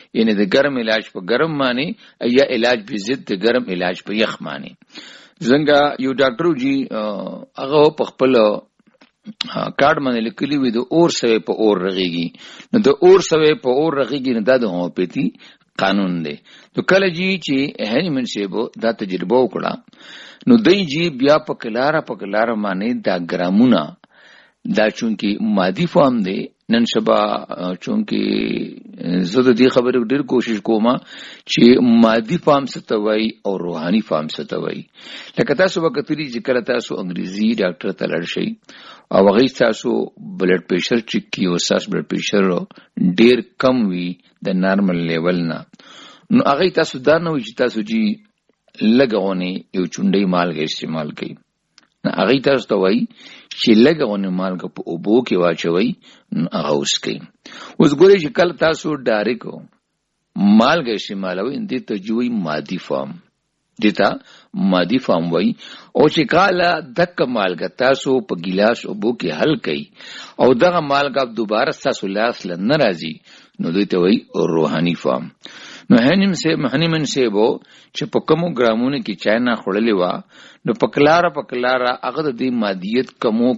یعنی د ګرم علاج په ګرم معنی یا علاج په ضد د ګرم علاج په یخ معنی. څنګه یو ډاکټر جی هغه په خپل کارت باندې لیکلی وي د اور سوي په اور رغيږي، نو د اور سوي په اور رغيږي نه د هومیوپیتي قانون دی. نو کله جی چې هنیمن شیبو دا تجربه وکړه نو دای جی بیا په کلاره باندې دا ګرامونه دا چونکی مادي فارم دی. نن شبا چونکی زه د دې خبرې ډېر کوشش کوم چې مادي فارم څه ته وایي او روحاني فارم څه ته وایي. لکه تاسو وکتلی چې کله تاسو انګریزي ډاکټر ته لاړ شئ او هغه تاسو بلډ پریشر چیک کیو، تاسو بلډ پریشر ډېر کم وي د نارمل لیول نه، نو هغه تاسو دا نه وي چې تاسو جی لګونی یو چونډي مالګه استعمال کړئ، نه هغه تاسو ته وایي چې لګونی مالګه په اوبو کې واچوي هغه اوس کوي. اوس ګورئ چې کله تاسو ډایرکټ مالګه استعمالوي دې ته جوړي مادي فارم دیتا مادي فارم وای او چې کاله دک مالګه تاسو په ګلاس اوبو کې حل کړئ او دغه مالګه دوباره تاسو لاس لنه راځي نو دوی ته وای روحاني فارم. نو هنیمن سیبو چې په کومو ګرامونو کې چاینا خړلې وا نو پکلاره هغه د دې مادیت کمو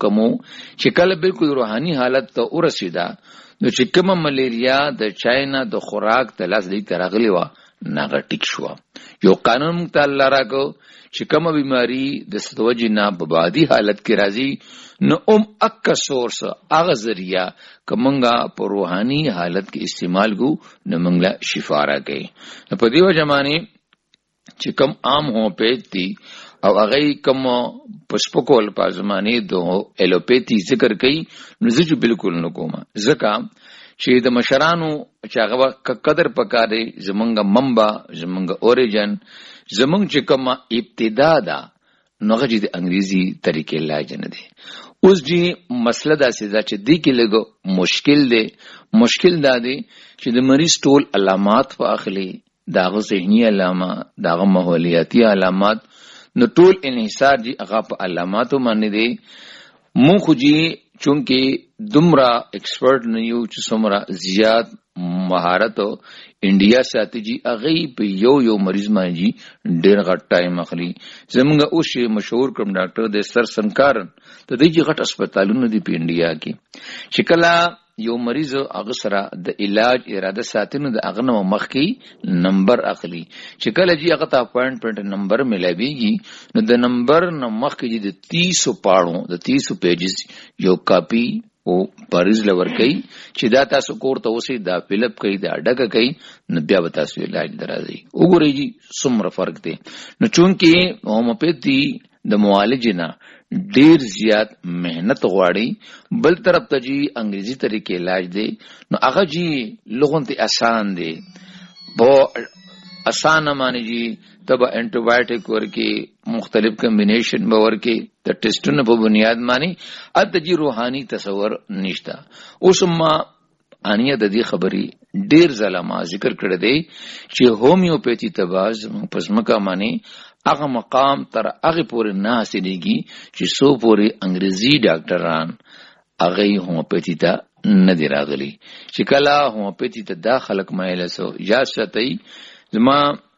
چې کله بالکل روحاني حالت ته ورسیدا نو چې کومه ملیریا د چاینا د خوراک د لاس دی ترغلی وا ناغه ټیک شو. یو قانون تعالی راکو چې کومه بیماری د ستوجې نه په بادي حالت کې راځي نو اکا سورس هغه ذریعہ کومنګا په روحاني حالت کې استعمال کو نو منګلا شفا راکې. په دیو جمانی چې کوم عام هومیوپیتي او هغه کوم پسپکول په زمانه دو ایلوپیتي ذکر کوي نو زه بالکل نه کوم، ځکه چې د مشرانو چې هغه قدر پکاره زمونږ منبع زمونږ اوریجن زمونږ چې کوم ابتدا ده نو هغه د انګریزي طریقې علاج نه دی. اوس جی مسله دا سي چې دی کې لګو مشکل دا دی چې د مریض ټول علامات په اخلي داغه ذهني علامات داغه ماحولیاتي علامات نو ټول انحصار جی هغه په علاماتو باندې دی. مون خو جی چونکه دمرا ایکسپرٹ نه یو چې څومره زیات مهارت انډیا ساتي جی هغه په یو مریض باندې ډېر غټ ټایم اخلي. زمونږ اوس مشهور کوم ډاکټر د سر سنکارن ته د غټ هسپتالونو دی په انډیا کې چې کله یو مریض هغه سره د علاج اراده ساتنه د هغه نو مخکي نمبر اخلي چې کله جی هغه ته اپاینټمنټ نمبر ملایويږي نو د نمبر نو مخکي د 300 پاڼو د 300 پیجز یو کاپی او مریض لور کوي چې دا تاسو کوړه اوسې دا فلپ کوي دا ډګه کوي نو بیا به تاسو علاج درازي. وګورئ جی څومره فرق دی. نو چونکه هومیوپیتي د معالج نه ډیر زیات مهنت غواړي، بل طرف ته جی انګریزي طریقې علاج دی نو هغه جی لغونته آسان دی. بو آسان معنی جی تبا اینټي بایوټیک ورکی مختلف کمبینیشن به ورکی د ټیسټونو په بنیاد معنی اد جی روحاني تصور نشتا. اوس ما انیه د دې خبري ډیر ظلما ذکر کړی دی چې هومیوپیتي تباز پسمکا معنی هغه مقام تر هغه پورې نه حاصلېږي چې سو پورې انګریزي ډاکټران هغه هومیوپیتي ته نه دی راغلي. چې کله هومیوپیتي ته دا خلک مایل سو یا شتای زما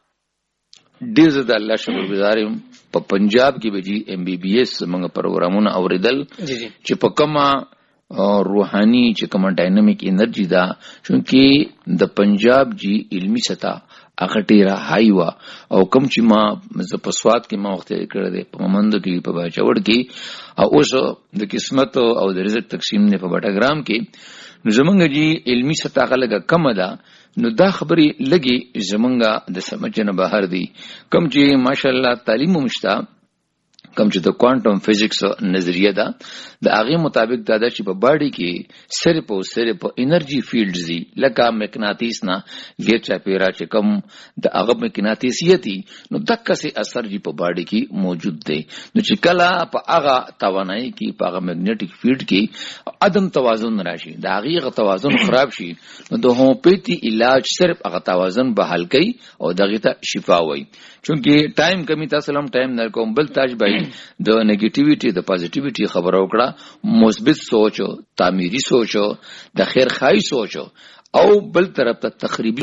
ډیر زړه الله شکر گزارم په پنجاب کې به جی MBBS موږ پروګرامونه اوریدل چې په کومه روحاني چې کومه ډاینامیک انرژي دا چونکی د پنجاب جی علمی سطح هغه ډیره هاي وا او کوم چې ما په سواد کې ما وخت کړی دی په مند کې په باچوړ کې او اوس د قسمت او د رزق تقسیم نه په بټاګرام کې نو زمونږ جی علمی سطح لګه کم ده نو دا خبري لګي زمونږه د سمجنه بهر دي. کم چې ماشاءالله تعلیم مشتا کم چې د کوانټم فزیکس نظریه ده د هغه مطابق دا چې په باډي کې صرف انرژي فیلډز دي لکه مغناطیس نه غیر چاپیرا چې کم د هغه مغناطیسیتي نو دغه سي اثر جی په باډي کې موجود دی. نو چې کله په هغه توانایي کې په هغه میګنیټک فیلډ کې عدم توازن راشي دا هغه توازن خراب شي نو د هومیوپیتي علاج صرف هغه توازن بحال کوي او دغه ته شفا وایي. چونکه ټایم کمی تاسو لم ټایم نه کوم بل تاج بای د نیگیټیویټي د پازیټیویټي خبرو کړه مثبت سوچو تعمیری سوچو د خیر خای سوچو او بل طرف ته تخریبي